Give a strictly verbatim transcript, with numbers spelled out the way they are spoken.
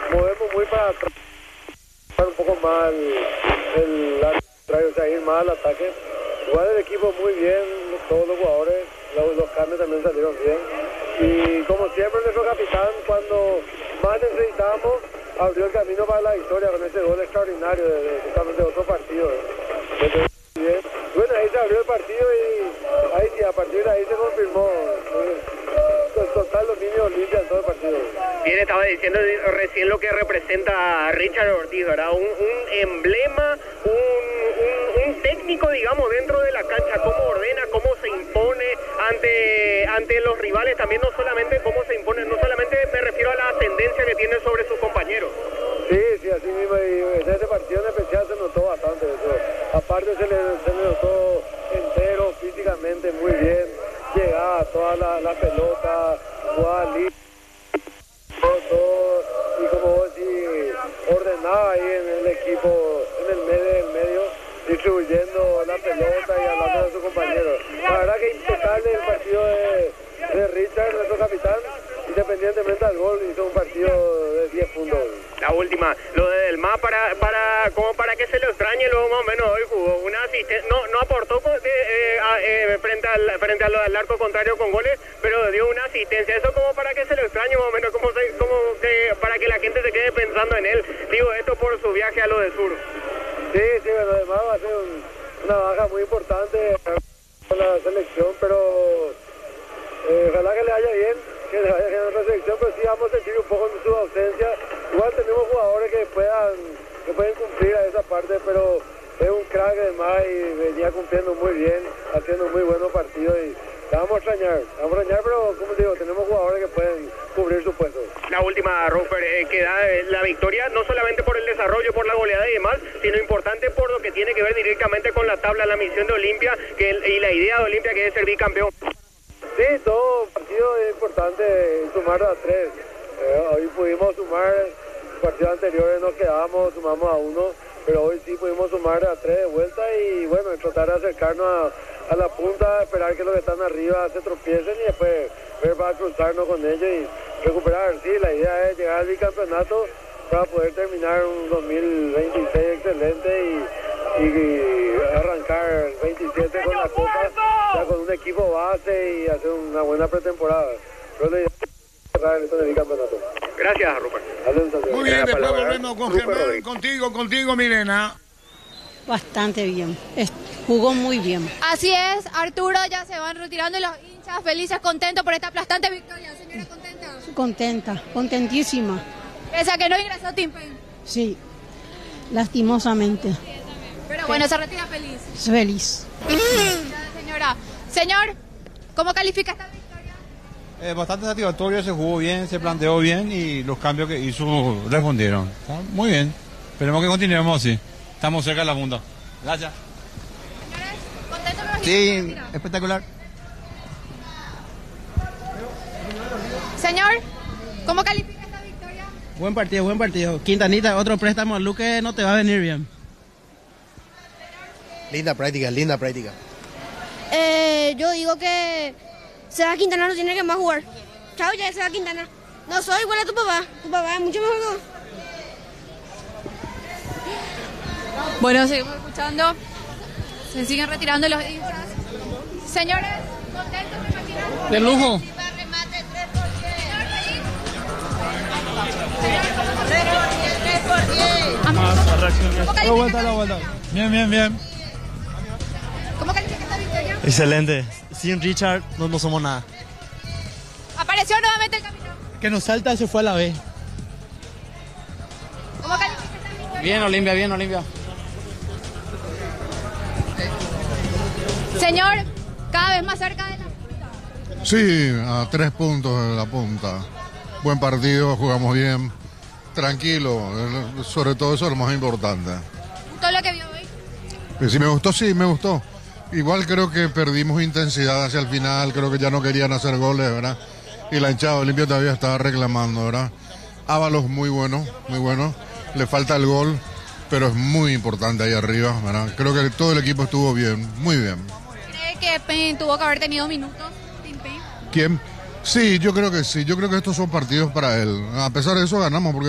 movemos muy para atrás, un poco más el, el o sea, ir más al ataque. Igual el equipo muy bien, todos los jugadores, los, los cambios también salieron bien. Y como siempre nuestro capitán, cuando más necesitábamos, abrió el camino para la victoria con ese gol extraordinario de, de, de, de otro partido. Entonces, bien. Bueno, ahí se abrió el partido y ahí sí, a partir de ahí se confirmó. Pues, total dominio Olimpia en todo el partido. Bien, estaba diciendo recién lo que representa a Richard Ortiz, ¿verdad? Un, un emblema, un, un, un técnico, digamos, dentro de la cancha, cómo ordena, cómo se impone ante, ante los rivales, también no solamente cómo se impone, no solamente me refiero a la ascendencia que tiene sobre sus compañeros. Sí, sí, así mismo, y en ese partido en especial se notó bastante eso. Aparte se le, se le notó entero, físicamente muy bien, llegaba toda la, la pelota, jugaba libre, todo, y como vos decís, ordenaba ahí en el equipo, en el medio del medio, distribuyendo la pelota y hablando de sus compañeros. La verdad que impecable el partido de, de Richard, nuestro capitán, independientemente del gol, hizo un partido de diez puntos. La última, lo de Delma, para, para, como para que se lo extrañe, luego más o menos hoy jugó una asistencia, no, no aportó de, eh, eh, frente, al, frente a lo del arco contrario con goles, pero dio una asistencia, eso como para que se lo extrañe más o menos, como, se, como que, para que la gente se quede pensando en él, digo esto por su viaje a lo del sur. Sí, sí, bueno, además va a ser un, una baja muy importante con la selección, pero eh, ojalá que le vaya bien, que le vaya bien a nuestra selección, pero sí vamos a sentir un poco en su ausencia. Igual tenemos jugadores que puedan que pueden cumplir a esa parte, pero es un crack además y venía cumpliendo muy bien, haciendo muy buenos partidos y la vamos a extrañar, la vamos a extrañar, pero como digo, tenemos jugadores que pueden cubrir su puesto. La última, Rofer, eh, que da eh, la victoria no solamente por el desarrollo, por la goleada y demás, sino importante por lo que tiene que ver directamente con la tabla, la misión de Olimpia que, y la idea de Olimpia que es ser bicampeón. Sí, todo partido es importante sumar a tres. Eh, hoy pudimos sumar, partidos anteriores nos quedábamos, sumamos a uno, pero hoy sí pudimos sumar a tres de vuelta y bueno, tratar de acercarnos a, a la punta, esperar que los que están arriba se tropiecen y después ver para cruzarnos con ellos y recuperar. Sí, la idea es llegar al bicampeonato para poder terminar un dos mil veintiséis excelente y, y arrancar el veintisiete con la Copa, ya con un equipo base y hacer una buena pretemporada. Pero la idea es cerrar el bicampeonato. Gracias, Rupert. Muy bien, después volvemos con Germán, contigo, contigo, Milena. Bastante bien, jugó muy bien. Así es, Arturo, ya se van retirando los hinchas felices, contentos por esta aplastante victoria. Señora, ¿contenta? Contenta, contentísima. Pese a que no ingresó Tim Payne. Sí, lastimosamente. Pero bueno, se retira feliz. Feliz. Señora, señor, ¿cómo califica esta victoria? Eh, bastante satisfactorio, se jugó bien, se planteó bien y los cambios que hizo respondieron. ¿Está? Muy bien, esperemos que continuemos así. Estamos cerca de la punta. Gracias. Señores, ¿contentos con los Sí, espectacular. Señor, ¿cómo califica esta victoria? Buen partido, buen partido. Quintanita, otro préstamo al Luque no te va a venir bien. Linda práctica, linda práctica. Eh, yo digo que Seba Quintana no tiene que más jugar. Chao, ya Seba Quintana. No soy igual a tu papá. Tu papá es mucho mejor que vos. Bueno, seguimos escuchando. Se siguen retirando los hinchas. Señores, ¿contentos me imagino? De lujo. ¿Cómo vuelta, la vuelta. Bien, bien, bien. ¿Cómo califica esta victoria? Excelente. Sin Richard no, no somos nada. Apareció nuevamente el capitán. Que nos salta se fue a la B. ¿Cómo califica esta victoria? Bien, Olimpia, bien, Olimpia. Señor, cada vez más cerca de la punta. Sí, a tres puntos de la punta. Buen partido, jugamos bien. Tranquilo, sobre todo eso es lo más importante. ¿Todo lo que vio hoy? Pues si me gustó, sí, me gustó. Igual creo que perdimos intensidad hacia el final, creo que ya no querían hacer goles, ¿verdad? Y la hinchada de Olimpia todavía estaba reclamando, ¿verdad? Ábalos muy bueno, muy bueno. Le falta el gol, pero es muy importante ahí arriba, ¿verdad? Creo que todo el equipo estuvo bien, muy bien. ¿Cree que Payne tuvo que haber tenido minutos? Tim Payne. ¿Quién? Sí, yo creo que sí. Yo creo que estos son partidos para él. A pesar de eso ganamos porque